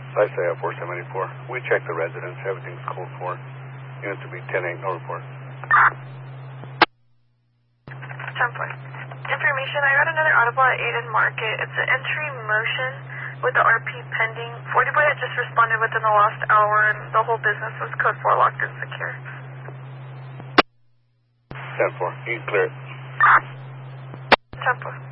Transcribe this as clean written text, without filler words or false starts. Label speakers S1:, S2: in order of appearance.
S1: I say 4784. We checked the residence. Everything's code 4. Unit to be 10-8, no report.
S2: 10-4. Information, I got another audible at 8 in Market. It's an entry motion with the RP pending. 40 boy had just responded within the last hour, and the whole business was code 4 locked and secure.
S1: 10-4. You can clear it.
S2: 10-4.